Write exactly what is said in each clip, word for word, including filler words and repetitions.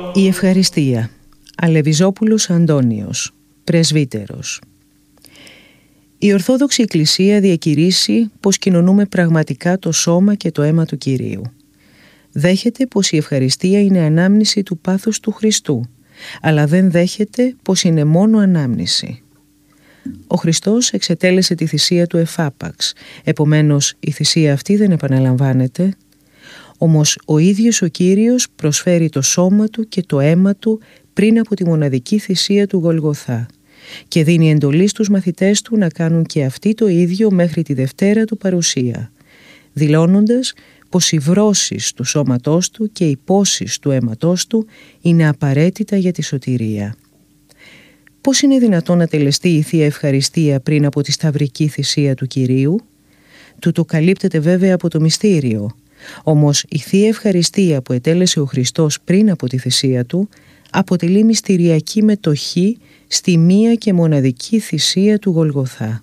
Η Ευχαριστία. Αλεβιζόπουλος Αντώνιος, πρεσβύτερος. Η Ορθόδοξη Εκκλησία διακηρύσει πως κοινωνούμε πραγματικά το σώμα και το αίμα του Κυρίου. Δέχεται πως η ευχαριστία είναι ανάμνηση του πάθους του Χριστού, αλλά δεν δέχεται πως είναι μόνο ανάμνηση. Ο Χριστός εξετέλεσε τη θυσία του εφάπαξ, επομένως η θυσία αυτή δεν επαναλαμβάνεται. Όμως ο ίδιος ο Κύριος προσφέρει το σώμα του και το αίμα του πριν από τη μοναδική θυσία του Γολγοθά και δίνει εντολή στους μαθητές του να κάνουν και αυτοί το ίδιο μέχρι τη Δευτέρα του παρουσία, δηλώνοντας πως οι βρώσεις του σώματός του και οι πόσεις του αίματός του είναι απαραίτητα για τη σωτηρία. Πώς είναι δυνατόν να τελεστεί η Θεία Ευχαριστία πριν από τη σταυρική θυσία του Κυρίου? Τούτο καλύπτεται βέβαια από το μυστήριο. Όμως η Θεία Ευχαριστία που ετέλεσε ο Χριστός πριν από τη θυσία του αποτελεί μυστηριακή μετοχή στη μία και μοναδική θυσία του Γολγοθά.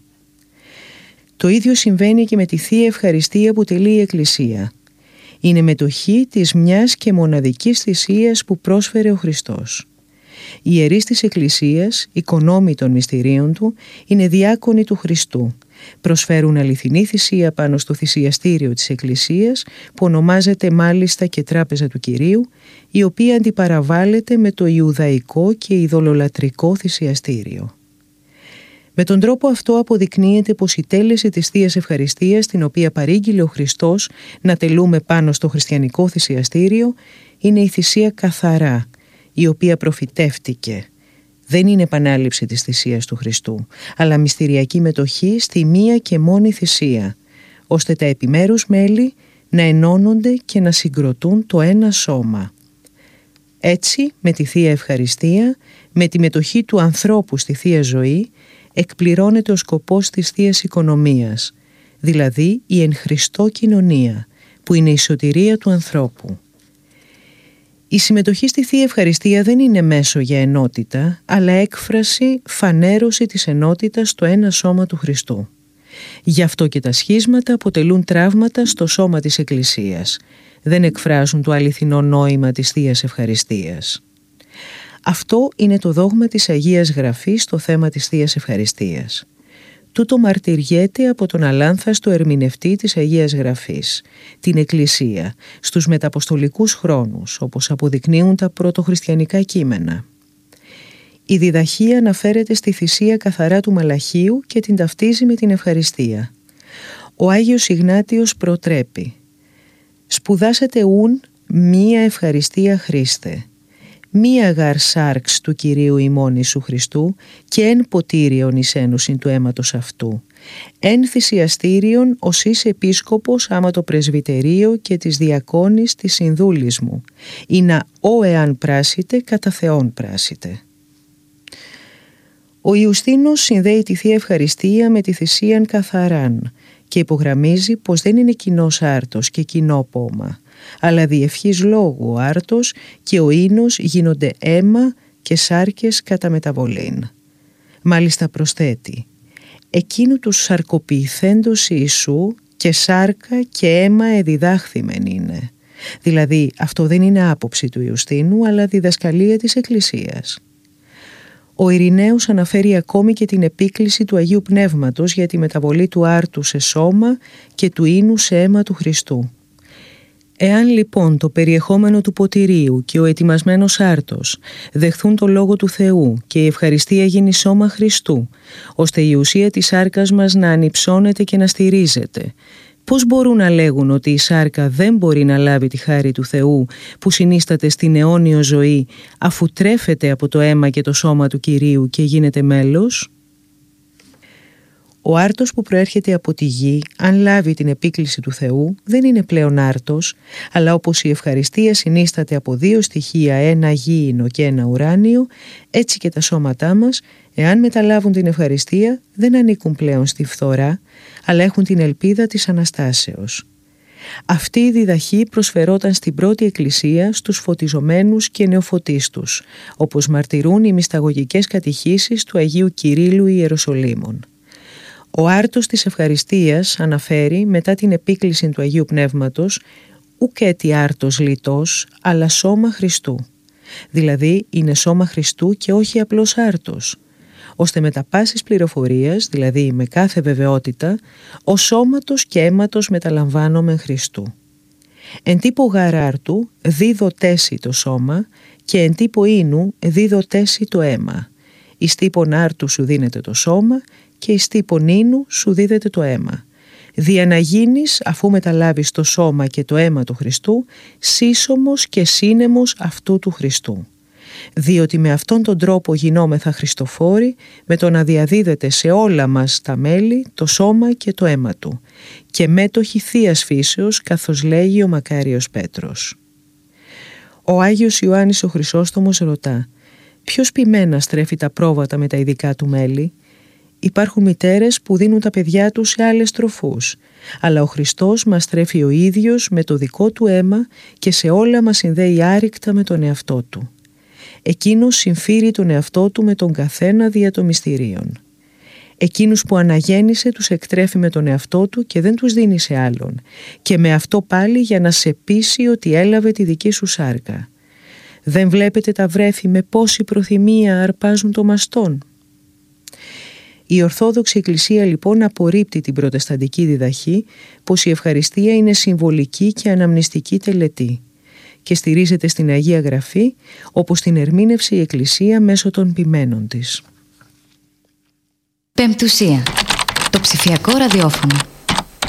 Το ίδιο συμβαίνει και με τη Θεία Ευχαριστία που τελεί η Εκκλησία. Είναι μετοχή της μιας και μοναδικής θυσίας που πρόσφερε ο Χριστός. Οι ιερείς της Εκκλησίας, οικονόμοι των μυστηρίων του, είναι διάκονοι του Χριστού. Προσφέρουν αληθινή θυσία πάνω στο θυσιαστήριο της Εκκλησίας, που ονομάζεται μάλιστα και Τράπεζα του Κυρίου, η οποία αντιπαραβάλλεται με το Ιουδαϊκό και ειδωλολατρικό θυσιαστήριο. Με τον τρόπο αυτό αποδεικνύεται πως η τέλεση της Θείας Ευχαριστίας, την οποία παρήγγειλε ο Χριστός να τελούμε πάνω στο χριστιανικό θυσιαστήριο, είναι η θυσία καθαρά, η οποία προφητεύτηκε. Δεν είναι επανάληψη της θυσίας του Χριστού, αλλά μυστηριακή μετοχή στη μία και μόνη θυσία, ώστε τα επιμέρους μέλη να ενώνονται και να συγκροτούν το ένα σώμα. Έτσι, με τη Θεία Ευχαριστία, με τη μετοχή του ανθρώπου στη Θεία Ζωή, εκπληρώνεται ο σκοπός της Θείας Οικονομίας, δηλαδή η εν Χριστώ κοινωνία, που είναι η σωτηρία του ανθρώπου. Η συμμετοχή στη Θεία Ευχαριστία δεν είναι μέσο για ενότητα, αλλά έκφραση, φανέρωση της ενότητας στο ένα σώμα του Χριστού. Γι' αυτό και τα σχίσματα αποτελούν τραύματα στο σώμα της Εκκλησίας. Δεν εκφράζουν το αληθινό νόημα της Θείας Ευχαριστίας. Αυτό είναι το δόγμα της Αγίας Γραφής στο θέμα της Θείας Ευχαριστίας. Τούτο μαρτυριέται από τον αλάνθαστο ερμηνευτή της Αγίας Γραφής, την Εκκλησία, στους μεταποστολικούς χρόνους, όπως αποδεικνύουν τα πρωτοχριστιανικά κείμενα. Η διδαχία αναφέρεται στη θυσία καθαρά του Μαλαχίου και την ταυτίζει με την ευχαριστία. Ο Άγιος Ιγνάτιος προτρέπει «Σπουδάσατε ούν μία ευχαριστία Χρήστε, μία γαρ σάρξ του Κυρίου ημών Ιησού Χριστού και εν ποτήριον εις ένωσιν του αίματος αυτού, εν θυσιαστήριον ως εις επίσκοπος άμα το πρεσβυτερίο και της διακόνης της συνδούλης μου, ή να ο εάν πράσιτε κατά Θεόν πράσιτε». Ο Ιουστίνος συνδέει τη Θεία Ευχαριστία με τη θυσίαν καθαράν και υπογραμμίζει πως δεν είναι κοινός άρτος και κοινό πόμα, αλλά διευχής λόγου ο άρτος και ο ίνος γίνονται αίμα και σάρκες κατά μεταβολήν. Μάλιστα προσθέτει «Εκείνου τους σαρκοποιηθέντος Ιησού και σάρκα και αίμα εδιδάχθημεν είναι». Δηλαδή αυτό δεν είναι άποψη του Ιουστίνου, αλλά διδασκαλία της Εκκλησίας. Ο Ειρηναίος αναφέρει ακόμη και την επίκληση του Αγίου Πνεύματος για τη μεταβολή του άρτου σε σώμα και του ίνου σε αίμα του Χριστού. Εάν λοιπόν το περιεχόμενο του ποτηρίου και ο ετοιμασμένος άρτος δεχθούν το Λόγο του Θεού και η ευχαριστία γίνει σώμα Χριστού, ώστε η ουσία της σάρκας μας να ανυψώνεται και να στηρίζεται, πώς μπορούν να λέγουν ότι η σάρκα δεν μπορεί να λάβει τη χάρη του Θεού που συνίσταται στην αιώνιο ζωή, αφού τρέφεται από το αίμα και το σώμα του Κυρίου και γίνεται μέλος? Ο άρτος που προέρχεται από τη γη, αν λάβει την επίκληση του Θεού, δεν είναι πλέον άρτος, αλλά όπως η ευχαριστία συνίσταται από δύο στοιχεία, ένα γήινο και ένα ουράνιο, έτσι και τα σώματά μας, εάν μεταλάβουν την ευχαριστία, δεν ανήκουν πλέον στη φθορά, αλλά έχουν την ελπίδα της Αναστάσεως. Αυτή η διδαχή προσφερόταν στην πρώτη εκκλησία στους φωτιζομένους και νεοφωτίστους, όπως μαρτυρούν οι μυσταγωγικές κατηχήσεις του Αγίου Κυρίλλου Ιεροσολύμων. Ο άρτος της ευχαριστίας αναφέρει μετά την επίκληση του Αγίου Πνεύματος ουκ έτι άρτος λιτός, αλλά σώμα Χριστού. δηλαδή είναι σώμα Χριστού και όχι απλώς άρτος, ώστε με τα πάσης πληροφορίας, δηλαδή με κάθε βεβαιότητα, ο σώματος και αίματος μεταλαμβάνομεν Χριστού. Εν τύπο γαράρτου δίδω τέση το σώμα και εν τύπο ίνου δίδω τέση το αίμα. Εις τύπον άρτου σου δίνεται το σώμα και εις τύπον ίνου σου δίδεται το αίμα. Δια να γίνεις, αφού μεταλάβεις το σώμα και το αίμα του Χριστού, σύσσωμος και σύνεμος αυτού του Χριστού. Διότι με αυτόν τον τρόπο γινόμεθα Χριστοφόροι, με το να διαδίδεται σε όλα μας τα μέλη το σώμα και το αίμα του, και μέτοχοι Θείας φύσεως, καθώς λέγει ο μακάριος Πέτρος. Ο Άγιος Ιωάννης ο Χρυσόστομος ρωτά: ποιος ποιμένα στρέφει τα πρόβατα με τα ειδικά του μέλη? Υπάρχουν μητέρες που δίνουν τα παιδιά τους σε άλλες τροφούς, αλλά ο Χριστός μας τρέφει ο ίδιος με το δικό του αίμα και σε όλα μας συνδέει άρρηκτα με τον εαυτό του. Εκείνος συμφίρει τον εαυτό του με τον καθένα δια των μυστηρίων. Εκείνους που αναγέννησε τους εκτρέφει με τον εαυτό του και δεν τους δίνει σε άλλον, και με αυτό πάλι για να σε πείσει ότι έλαβε τη δική σου σάρκα. Δεν βλέπετε τα βρέφη με πόση προθυμία αρπάζουν το μαστόν? Η Ορθόδοξη Εκκλησία λοιπόν απορρίπτει την προτεσταντική διδαχή πως η ευχαριστία είναι συμβολική και αναμνηστική τελετή και στηρίζεται στην Αγία Γραφή, όπως την ερμήνευσε η Εκκλησία μέσω των ποιμένων της. Πεμπτουσία. Το ψηφιακό ραδιόφωνο.